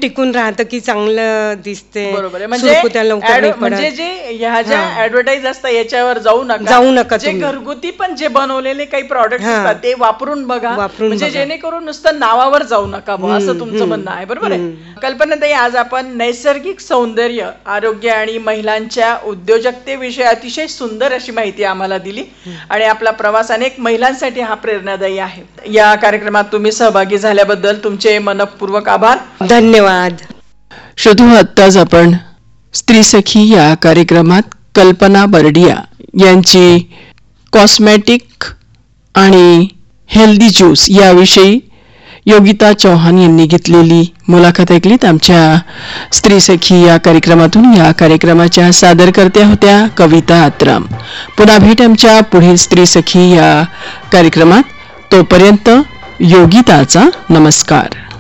टिकून राहतं की चांगलं दिसते. बरोबर आहे. म्हणजे जे ह्या ज्या ऍडव्हर्टाईज असतात याच्यावर जाऊ नका. जे घरगुती पण जे बनवलेले काही प्रॉडक्ट असतात ते वापरून बघा, म्हणजे जेणेकरून नुसतं नावावर जाऊ नका असं तुमचं म्हणणं आहे. बरोबर आहे. कल्पनाताई, आज आपण नैसर्गिक सौंदर्य, आरोग्य आणि महिलांच्या उद्योजकतेविषयी अतिशय सुंदर अशी माहिती आम्हाला दिली आणि आपला प्रवास अनेक महिलांसाठी हा प्रेरणादायी आहे. या कार्यक्रमात तुम्ही सहभागी झाल्याबद्दल तुमचे मनपूर्वक आभार. धन्यवाद. श्रोतो, आत्ताच आपण स्त्री सखी या कार्यक्रमात कल्पना बर्डिया यांची कॉस्मेटिक आणि हेल्दी ज्यूस याविषयी योगिता चौहान यांनी घेतलेली मुलाखत ऐकलीत. आमच्या स्त्री सखी या कार्यक्रमातून या कार्यक्रमाच्या सादरकर्त्या होत्या कविता आत्राम. पुन्हा भेट आमच्या पुढील स्त्री सखी या कार्यक्रमात. तोपर्यंत योगिताचा नमस्कार.